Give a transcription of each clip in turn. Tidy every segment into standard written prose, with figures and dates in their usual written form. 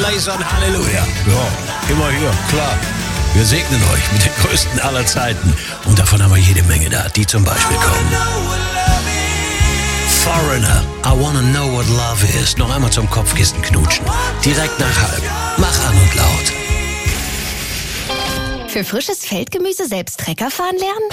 Lasern, Halleluja. Ja, immer hier, klar. Wir segnen euch mit den größten aller Zeiten. Und davon haben wir jede Menge da, die zum Beispiel kommen. Foreigner, I wanna know what love is. Noch einmal zum Kopfkissen knutschen. Direkt nach halb. Mach an und laut. Für frisches Feldgemüse selbst Trecker fahren lernen?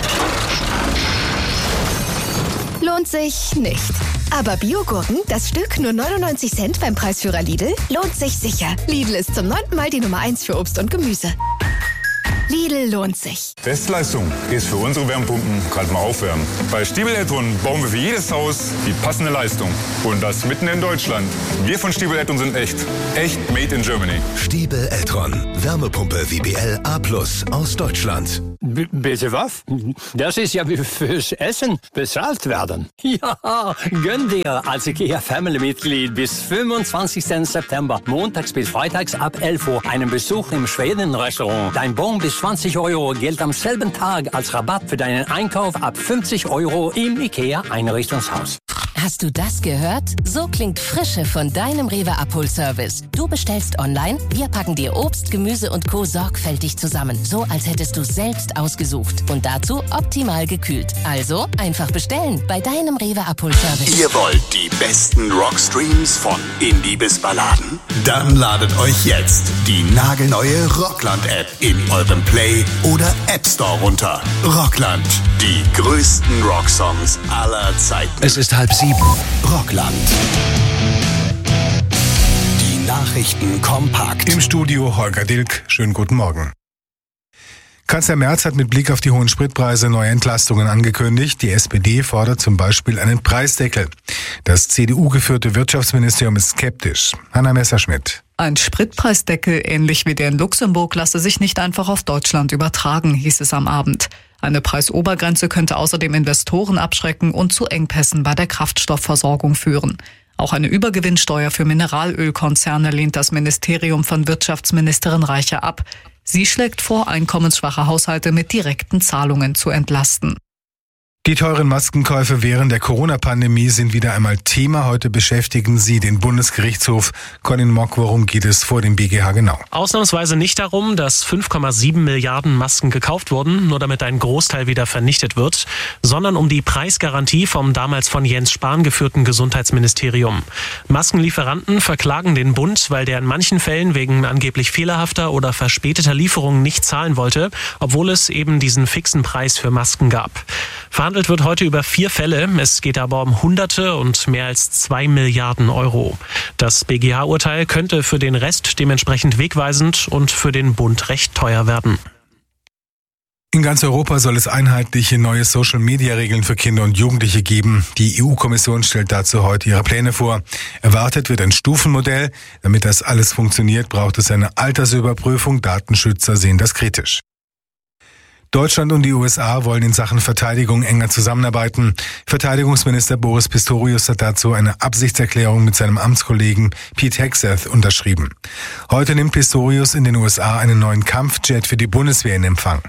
Lohnt sich nicht. Aber Biogurken, das Stück nur 99 Cent beim Preisführer Lidl, lohnt sich sicher. Lidl ist zum 9. Mal die Nummer 1 für Obst und Gemüse. Lidl lohnt sich. Bestleistung ist für unsere Wärmepumpen gerade mal aufwärmen. Bei Stiebel Eltron bauen wir für jedes Haus die passende Leistung. Und das mitten in Deutschland. Wir von Stiebel Eltron sind echt. Echt made in Germany. Stiebel Eltron. Wärmepumpe WBL A+ aus Deutschland. Bitte was? Das ist ja wie fürs Essen bezahlt werden. Ja, gönn dir als IKEA-Family-Mitglied bis 25. September, montags bis freitags ab 11 Uhr, einen Besuch im Schweden-Restaurant. Dein Bon bis 20 € gilt am selben Tag als Rabatt für deinen Einkauf ab 50 € im IKEA-Einrichtungshaus. Hast du das gehört? So klingt Frische von deinem Rewe-Abholservice. Du bestellst online, wir packen dir Obst, Gemüse und Co. sorgfältig zusammen. So, als hättest du selbst ausgesucht. Und dazu optimal gekühlt. Also, einfach bestellen bei deinem Rewe-Abholservice. Ihr wollt die besten Rockstreams von Indie bis Balladen? Dann ladet euch jetzt die nagelneue Rockland-App in eurem Play- oder App Store runter. Rockland, die größten Rocksongs aller Zeiten. Es ist 6:30. Rockland. Die Nachrichten kompakt. Im Studio Holger Dilk. Schönen guten Morgen. Kanzler Merz hat mit Blick auf die hohen Spritpreise neue Entlastungen angekündigt. Die SPD fordert zum Beispiel einen Preisdeckel. Das CDU-geführte Wirtschaftsministerium ist skeptisch. Hanna Messerschmidt. Ein Spritpreisdeckel, ähnlich wie der in Luxemburg, lasse sich nicht einfach auf Deutschland übertragen, hieß es am Abend. Eine Preisobergrenze könnte außerdem Investoren abschrecken und zu Engpässen bei der Kraftstoffversorgung führen. Auch eine Übergewinnsteuer für Mineralölkonzerne lehnt das Ministerium von Wirtschaftsministerin Reiche ab. Sie schlägt vor, einkommensschwache Haushalte mit direkten Zahlungen zu entlasten. Die teuren Maskenkäufe während der Corona-Pandemie sind wieder einmal Thema. Heute beschäftigen sie den Bundesgerichtshof. Colin Mock, worum geht es vor dem BGH genau? Ausnahmsweise nicht darum, dass 5,7 Milliarden Masken gekauft wurden, nur damit ein Großteil wieder vernichtet wird, sondern um die Preisgarantie vom damals von Jens Spahn geführten Gesundheitsministerium. Maskenlieferanten verklagen den Bund, weil der in manchen Fällen wegen angeblich fehlerhafter oder verspäteter Lieferungen nicht zahlen wollte, obwohl es eben diesen fixen Preis für Masken gab. Verhandelt wird heute über 4 Fälle. Es geht aber um Hunderte und mehr als 2 Milliarden Euro. Das BGH-Urteil könnte für den Rest dementsprechend wegweisend und für den Bund recht teuer werden. In ganz Europa soll es einheitliche neue Social-Media-Regeln für Kinder und Jugendliche geben. Die EU-Kommission stellt dazu heute ihre Pläne vor. Erwartet wird ein Stufenmodell. Damit das alles funktioniert, braucht es eine Altersüberprüfung. Datenschützer sehen das kritisch. Deutschland und die USA wollen in Sachen Verteidigung enger zusammenarbeiten. Verteidigungsminister Boris Pistorius hat dazu eine Absichtserklärung mit seinem Amtskollegen Pete Hegseth unterschrieben. Heute nimmt Pistorius in den USA einen neuen Kampfjet für die Bundeswehr in Empfang.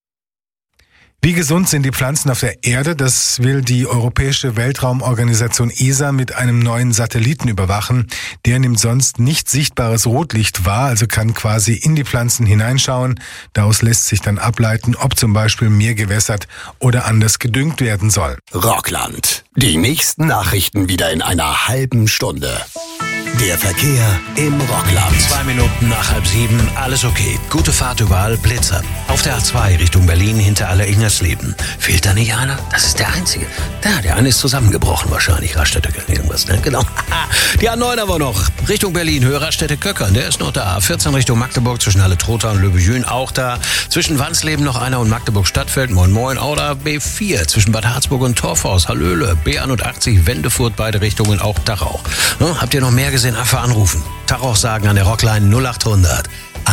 Wie gesund sind die Pflanzen auf der Erde? Das will die Europäische Weltraumorganisation ESA mit einem neuen Satelliten überwachen. Der nimmt sonst nicht sichtbares Rotlicht wahr, also kann quasi in die Pflanzen hineinschauen. Daraus lässt sich dann ableiten, ob zum Beispiel mehr gewässert oder anders gedüngt werden soll. Rockland. Die nächsten Nachrichten wieder in einer halben Stunde. Der Verkehr im Rockland. 2 Minuten nach 6:30, alles okay. Gute Fahrt überall, Blitzer. Auf der A2 Richtung Berlin hinter Aller-Ingersleben. Fehlt da nicht einer? Das ist der Einzige. Da, der eine ist zusammengebrochen wahrscheinlich. Raststätte irgendwas, ne? Genau. Die A9 aber noch. Richtung Berlin, Höhe Raststätte-Köckern. Der ist noch da. A14 Richtung Magdeburg zwischen Halle-Trotha und Löbejün auch da. Zwischen Wansleben noch einer und Magdeburg-Stadtfeld. Moin Moin. Oder B4 zwischen Bad Harzburg und Torfhaus. Hallöle. B81 Wendefurt, beide Richtungen auch Dachau. Habt ihr noch mehr gesehen? Einfach anrufen. Tachau sagen an der Rockline 0800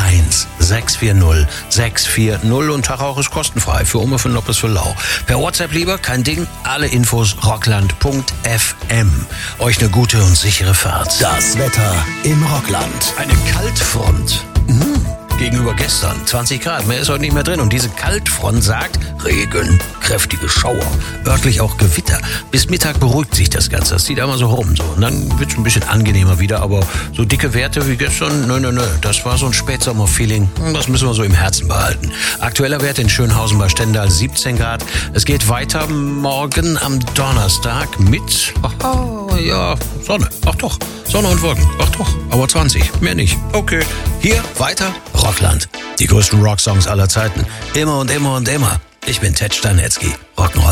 1640 640 und Tachau ist kostenfrei für Umme, für Noppes, für Lau. Per WhatsApp lieber, kein Ding. Alle Infos rockland.fm. Euch eine gute und sichere Fahrt. Das Wetter im Rockland. Eine Kaltfront gegenüber gestern. 20 Grad, mehr ist heute nicht mehr drin. Und diese Kaltfront sagt Regen, kräftige Schauer, örtlich auch Gewitter. Bis Mittag beruhigt sich das Ganze. Das zieht einmal so rum. So. Und dann wird es ein bisschen angenehmer wieder. Aber so dicke Werte wie gestern, nö. Das war so ein Spätsommer-Feeling. Das müssen wir so im Herzen behalten. Aktueller Wert in Schönhausen bei Stendal 17 Grad. Es geht weiter morgen am Donnerstag mit, Sonne. Ach doch, Sonne und Wolken. Ach doch, aber 20, mehr nicht. Okay, hier weiter Rockland. Die größten Rocksongs aller Zeiten. Immer und immer und immer. Ich bin Ted Stanitzky. Rock'n'Roll.